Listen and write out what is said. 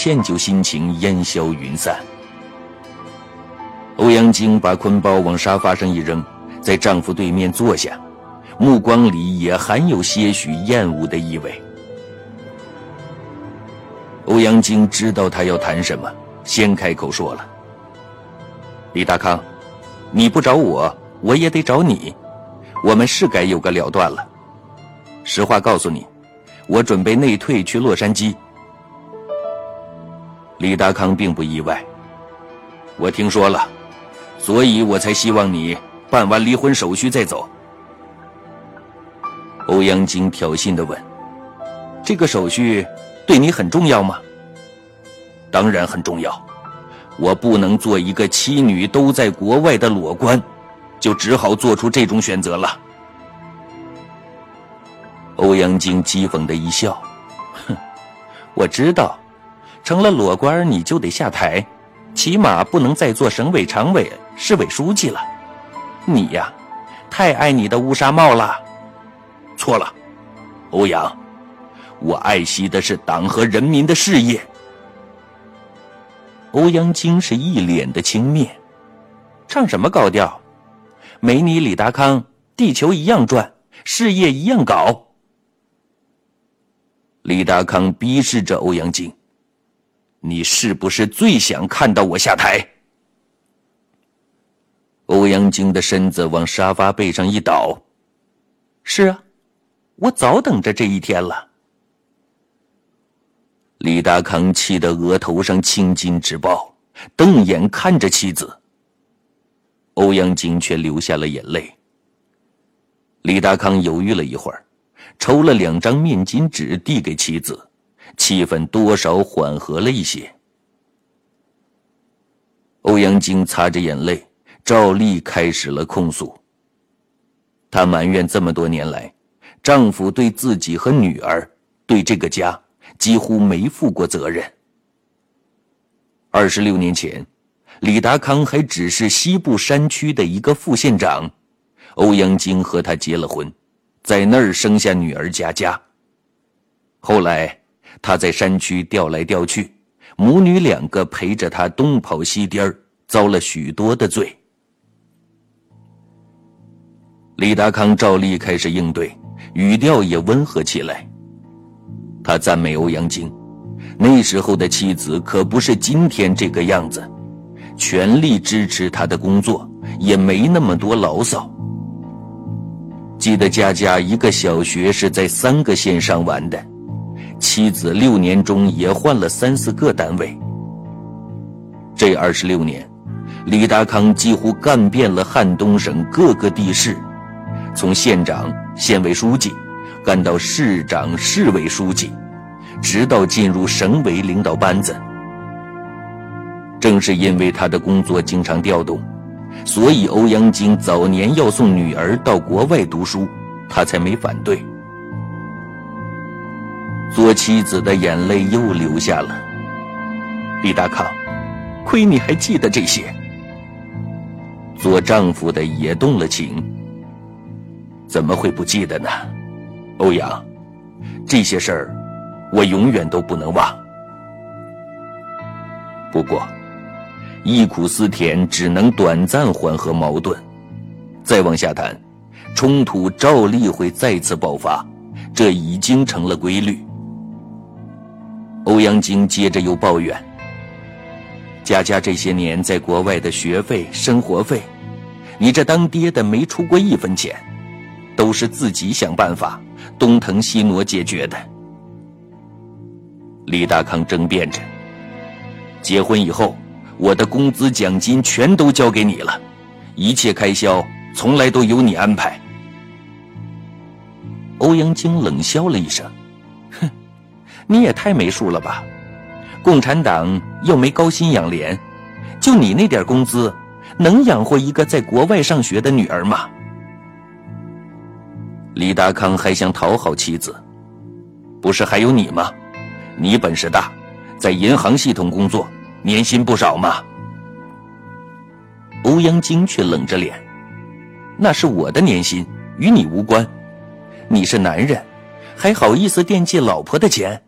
歉就心情烟消云散。欧阳菁把坤包往沙发上一扔，在丈夫对面坐下，目光里也含有些许厌恶的意味。欧阳菁知道他要谈什么，先开口说了：李大康，你不找我，我也得找你，我们是该有个了断了。实话告诉你，我准备内退去洛杉矶。李大康并不意外，我听说了，所以我才希望你办完离婚手续再走。欧阳菁挑衅地问：这个手续对你很重要吗？当然很重要，我不能做一个妻女都在国外的裸官，就只好做出这种选择了。欧阳菁讥讽地一笑：哼，我知道，成了裸官你就得下台，起码不能再做省委常委、市委书记了。你呀，太爱你的乌纱帽了。错了，欧阳，我爱惜的是党和人民的事业。欧阳菁是一脸的轻蔑，唱什么高调？没你李达康，地球一样转，事业一样搞。李达康逼视着欧阳菁：你是不是最想看到我下台？欧阳菁的身子往沙发背上一倒：是啊，我早等着这一天了。李达康气得额头上青筋直爆，瞪眼看着妻子。欧阳菁却流下了眼泪。李达康犹豫了一会儿，抽了2张面巾纸递给妻子，气氛多少缓和了一些。欧阳菁擦着眼泪，照例开始了控诉。她埋怨这么多年来，丈夫对自己和女儿，对这个家几乎没负过责任。26年前，李达康还只是西部山区的一个副县长，欧阳菁和他结了婚，在那儿生下女儿佳佳。后来他在山区调来调去，母女2个陪着他东跑西颠，遭了许多的罪。李达康照例开始应对，语调也温和起来。他赞美欧阳菁，那时候的妻子可不是今天这个样子，全力支持他的工作，也没那么多牢骚。记得佳佳一个小学是在3个县上完的，妻子6年中也换了3、4个单位。这26年，李达康几乎干遍了汉东省各个地市，从县长、县委书记干到市长、市委书记，直到进入省委领导班子。正是因为他的工作经常调动，所以欧阳菁早年要送女儿到国外读书，他才没反对。做妻子的眼泪又流下了。李达康，亏你还记得这些。做丈夫的也动了情。怎么会不记得呢？欧阳，这些事儿我永远都不能忘。不过忆苦思甜只能短暂缓和矛盾，再往下谈，冲突照例会再次爆发，这已经成了规律。欧阳菁接着又抱怨，佳佳这些年在国外的学费、生活费，你这当爹的没出过1分钱，都是自己想办法东腾西挪解决的。李大康争辩着，结婚以后我的工资奖金全都交给你了，一切开销从来都由你安排。欧阳菁冷笑了一声，哼，你也太没数了吧，共产党又没高薪养廉，就你那点工资能养活一个在国外上学的女儿吗？李达康还想讨好妻子，不是还有你吗？你本事大，在银行系统工作，年薪不少嘛。欧阳菁却冷着脸，那是我的年薪，与你无关。你是男人，还好意思惦记老婆的钱？